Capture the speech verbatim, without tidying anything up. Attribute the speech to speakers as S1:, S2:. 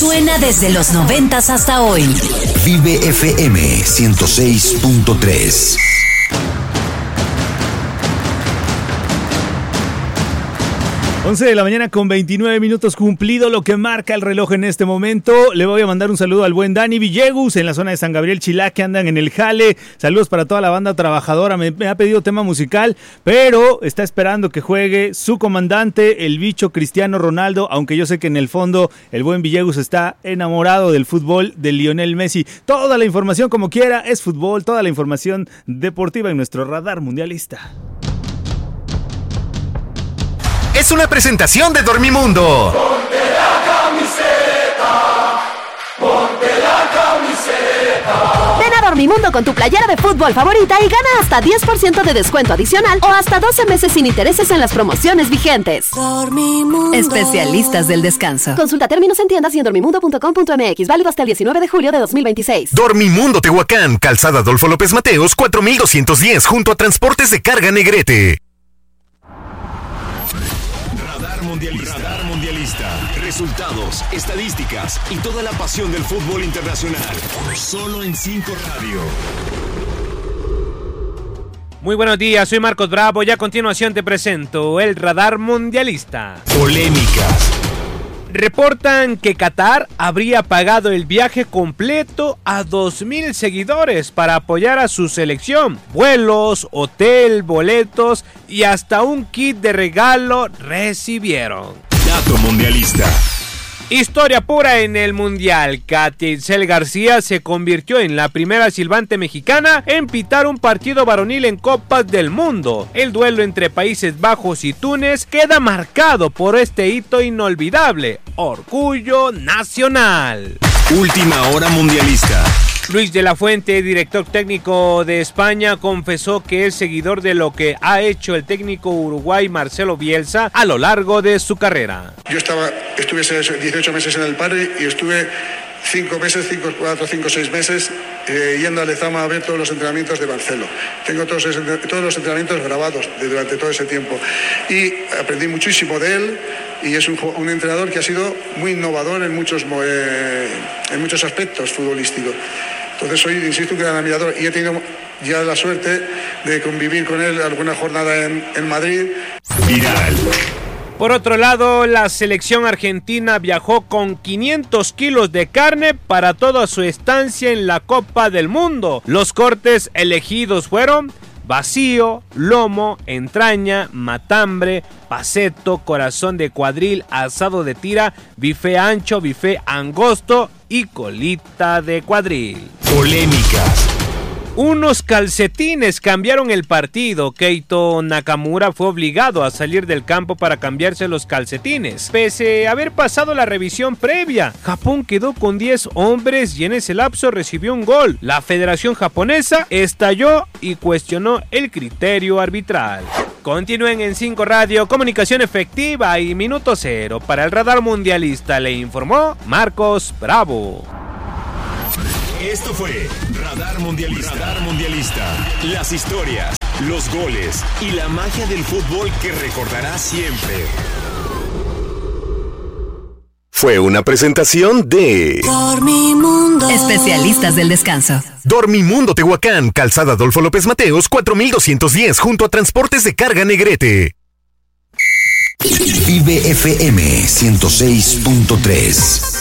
S1: Suena desde los noventas hasta hoy.
S2: Vive F M ciento seis punto tres.
S3: once de la mañana con veintinueve minutos, cumplido lo que marca el reloj en este momento. Le voy a mandar un saludo al buen Dani Villegus en la zona de San Gabriel Chilá, que andan en el jale. Saludos para toda la banda trabajadora. Me, me ha pedido tema musical, pero está esperando que juegue su comandante, el bicho Cristiano Ronaldo, aunque yo sé que en el fondo el buen Villegus está enamorado del fútbol de Lionel Messi. Toda la información, como quiera, es fútbol, toda la información deportiva en nuestro radar mundialista.
S4: Es una presentación de Dormimundo.
S5: Ponte la camiseta, ponte la camiseta.
S6: Ven a Dormimundo con tu playera de fútbol favorita y gana hasta diez por ciento de descuento adicional o hasta doce meses sin intereses en las promociones vigentes.
S1: Dormimundo. Especialistas del descanso.
S6: Consulta términos en tiendas y en dormimundo punto com punto m x. Válido hasta el diecinueve de julio de dos mil veintiséis.
S4: Dormimundo Tehuacán, Calzada Adolfo López Mateos, cuatro mil doscientos diez, junto a Transportes de Carga Negrete.
S7: Mundialista. Radar Mundialista. Resultados, estadísticas y toda la pasión del fútbol internacional. Solo en cinco Radio.
S8: Muy buenos días, soy Marcos Bravo y a continuación te presento el Radar Mundialista.
S7: Polémicas.
S8: Reportan que Qatar habría pagado el viaje completo a dos mil seguidores para apoyar a su selección. Vuelos, hotel, boletos y hasta un kit de regalo recibieron.
S7: Dato Mundialista.
S8: Historia pura en el Mundial. Katia Itzel García se convirtió en la primera silbante mexicana en pitar un partido varonil en Copas del Mundo. El duelo entre Países Bajos y Túnez queda marcado por este hito inolvidable. Orgullo nacional.
S7: Última hora mundialista.
S8: Luis de la Fuente, director técnico de España, confesó que es seguidor de lo que ha hecho el técnico uruguay Marcelo Bielsa a lo largo de su carrera.
S9: Yo estaba, estuve dieciocho meses en el Padre y estuve cinco meses, cinco, cuatro, cinco, seis meses eh, yendo a Lezama a ver todos los entrenamientos de Marcelo. Tengo todos, todos los entrenamientos grabados de, durante todo ese tiempo y aprendí muchísimo de él. Y es un, un entrenador que ha sido muy innovador en muchos, eh, en muchos aspectos futbolísticos. Entonces soy, insisto, un gran admirador y he tenido ya la suerte de convivir con él alguna jornada en, en Madrid.
S7: Viral.
S8: Por otro lado, la selección argentina viajó con quinientos kilos de carne para toda su estancia en la Copa del Mundo. Los cortes elegidos fueron vacío, lomo, entraña, matambre, paceto, corazón de cuadril, asado de tira, bife ancho, bife angosto y colita de cuadril.
S7: Polémicas.
S8: Unos calcetines cambiaron el partido. Keito Nakamura fue obligado a salir del campo para cambiarse los calcetines, pese a haber pasado la revisión previa. Japón quedó con diez hombres y en ese lapso recibió un gol. La Federación Japonesa estalló y cuestionó el criterio arbitral. Continúen en cinco Radio, comunicación efectiva y minuto cero. Para el Radar Mundialista le informó Marcos Bravo.
S7: Esto fue Radar Mundialista. Radar Mundialista. Las historias, los goles y la magia del fútbol que recordarás siempre.
S4: Fue una presentación de
S1: Dormimundo. Especialistas del descanso.
S4: Dormimundo Tehuacán, Calzada Adolfo López Mateos, cuatro mil doscientos diez, junto a Transportes de Carga Negrete.
S2: Vive F M ciento seis punto tres.